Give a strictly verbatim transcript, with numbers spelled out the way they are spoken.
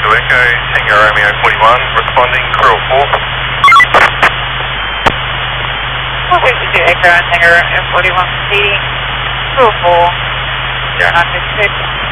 two Echo, Tango Romeo forty-one, responding, crew four. four fifty-two Echo, Tango Romeo forty-one, proceeding, crew four, zero nine six six.